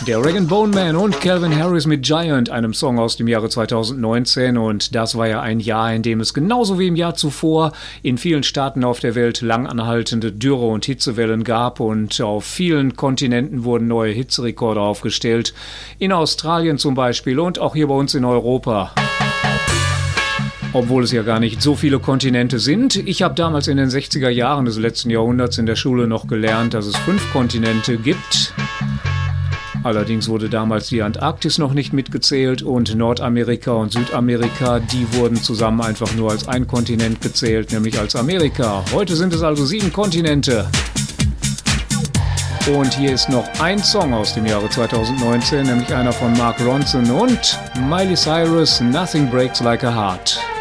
Der Rag & Bone Man und Calvin Harris mit Giant, einem Song aus dem Jahre 2019, und das war ja ein Jahr, in dem es genauso wie im Jahr zuvor in vielen Staaten auf der Welt langanhaltende Dürre- und Hitzewellen gab und auf vielen Kontinenten wurden neue Hitzerekorde aufgestellt, in Australien zum Beispiel und auch hier bei uns in Europa. Obwohl es ja gar nicht so viele Kontinente sind. Ich habe damals in den 60er Jahren des letzten Jahrhunderts in der Schule noch gelernt, dass es 5 Kontinente gibt. Allerdings wurde damals die Antarktis noch nicht mitgezählt und Nordamerika und Südamerika, die wurden zusammen einfach nur als ein Kontinent gezählt, nämlich als Amerika. Heute sind es also 7 Kontinente. Und hier ist noch ein Song aus dem Jahre 2019, nämlich einer von Mark Ronson und Miley Cyrus, Nothing Breaks Like a Heart.